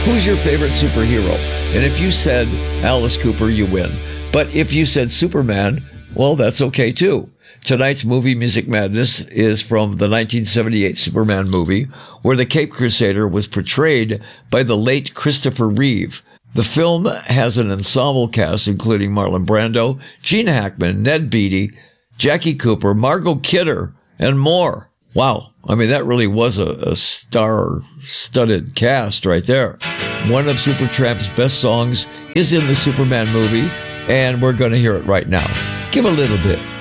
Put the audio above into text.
Who's your favorite superhero? And if you said Alice Cooper, you win. But if you said Superman, well, that's okay too. Tonight's movie Music Madness is from the 1978 Superman movie, where the Cape Crusader was portrayed by the late Christopher Reeve. The film has an ensemble cast including Marlon Brando, Gene Hackman, Ned Beatty, Jackie Cooper, Margot Kidder, and more. Wow. I mean, that really was a star-studded cast right there. One of Supertramp's best songs is in the Superman movie, and we're going to hear it right now. Give a little bit.